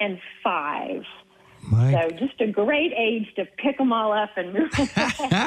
and 5. My. So just a great age to pick them all up and move away.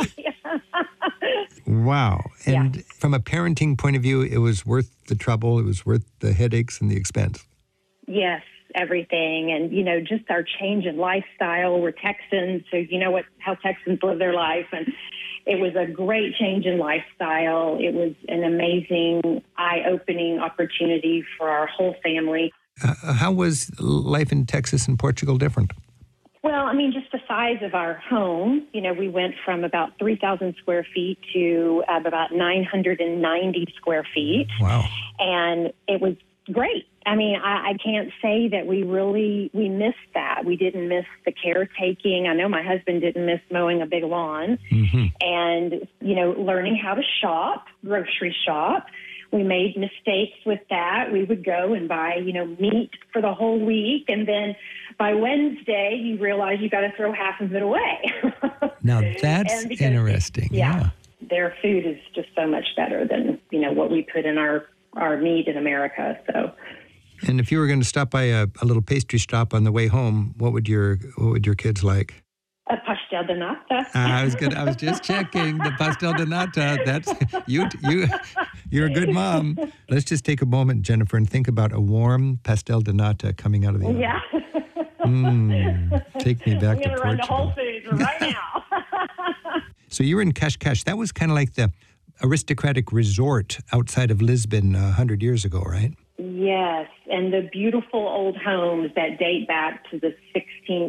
Wow. And from a parenting point of view, it was worth the trouble. It was worth the headaches and the expense. Yes, everything. And, just our change in lifestyle. We're Texans, so how Texans live their life. And it was a great change in lifestyle. It was an amazing, eye-opening opportunity for our whole family. How was life in Texas and Portugal different? Well, just the size of our home. We went from about 3,000 square feet to about 990 square feet. Wow. And it was great. I can't say that we missed that. We didn't miss the caretaking. I know my husband didn't miss mowing a big lawn. Mm-hmm. And, learning how to grocery shop. We made mistakes with that. We would go and buy, meat for the whole week. And then by Wednesday, you realize you got to throw half of it away. Now, that's interesting. Yeah. Their food is just so much better than, what we put in our meat in America. So. And if you were going to stop by a little pastry shop on the way home, what would your kids like? A pastel de nata. I was just checking the pastel de nata. That's you're a good mom. Let's just take a moment, Jennifer, and think about a warm pastel de nata coming out of the oven. Yeah. Take me back to Portugal. I'm going to run to Whole Foods right now. So you were in Cascais. That was kind of like the aristocratic resort outside of Lisbon 100 years ago, right? Yes, and the beautiful old homes that date back to the 16th,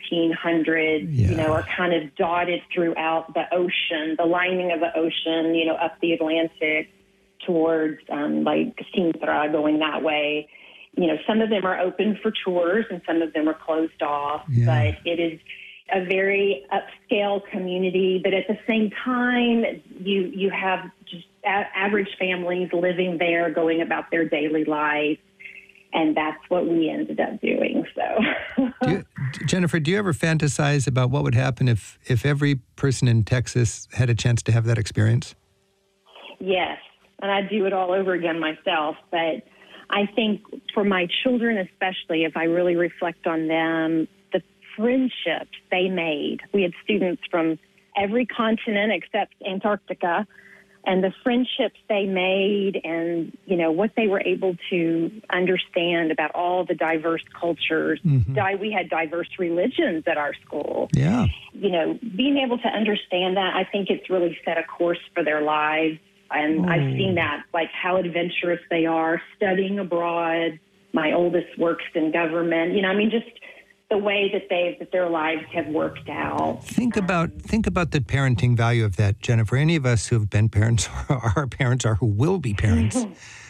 1700s, are kind of dotted throughout the ocean, the lining of the ocean, up the Atlantic towards Sintra, going that way. Some of them are open for tours and some of them are closed off, but it is a very upscale community. But at the same time, you have just average families living there, going about their daily life, and that's what we ended up doing. So, Jennifer, do you ever fantasize about what would happen if every person in Texas had a chance to have that experience? Yes, and I'd do it all over again myself. But I think for my children especially, if I really reflect on them, the friendships they made. We had students from every continent except Antarctica, and the friendships they made and, what they were able to understand about all the diverse cultures. Mm-hmm. We had diverse religions at our school. Yeah. Being able to understand that, I think it's really set a course for their lives. And I've seen that, like how adventurous they are, studying abroad. My oldest works in government. Just the way that their lives have worked out. Think about the parenting value of that, Jennifer. Any of us who have been parents or are parents or who will be parents,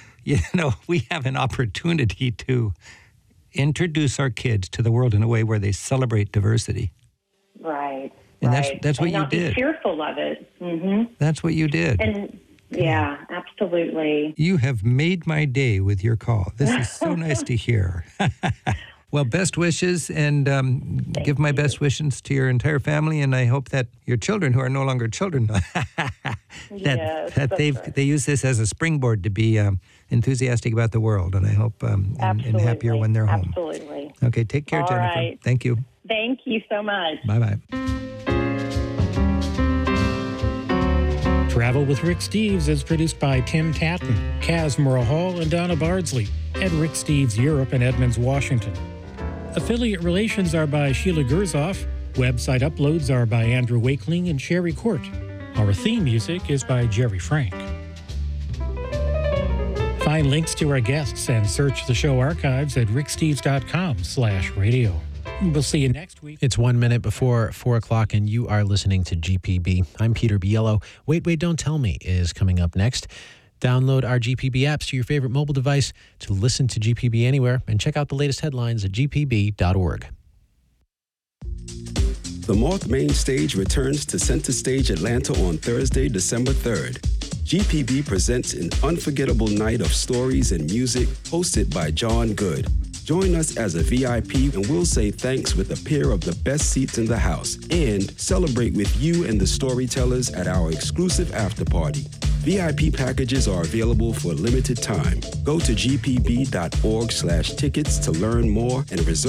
we have an opportunity to introduce our kids to the world in a way where they celebrate diversity. Right. And right. that's what and you not did. Be fearful of it. Mm-hmm. That's what you did. And yeah, absolutely. You have made my day with your call. This is so nice to hear. Well, best wishes, and give my best wishes to your entire family, and I hope that your children, who are no longer children, that they use this as a springboard to be enthusiastic about the world, and I hope and happier when they're home. Absolutely. Okay, take care, All Jennifer. right. Thank you. Thank you so much. Bye-bye. Travel with Rick Steves is produced by Tim Tatton, Kaz Murrah Hall, and Donna Bardsley at Rick Steves Europe in Edmonds, Washington. Affiliate relations are by Sheila Gerzoff. Website uploads are by Andrew Wakeling and Sherry Court. Our theme music is by Jerry Frank. Find links to our guests and search the show archives at ricksteves.com/radio. We'll see you next week. It's 1 minute before 4 o'clock, and you are listening to GPB. I'm Peter Biello. Wait, Don't Tell Me is coming up next. Download our GPB apps to your favorite mobile device to listen to GPB anywhere, and check out the latest headlines at gpb.org. The Moth Main Stage returns to Center Stage Atlanta on Thursday, December 3rd. GPB presents an unforgettable night of stories and music hosted by John Good. Join us as a VIP and we'll say thanks with a pair of the best seats in the house and celebrate with you and the storytellers at our exclusive after party. VIP packages are available for a limited time. Go to gpb.org/tickets to learn more and reserve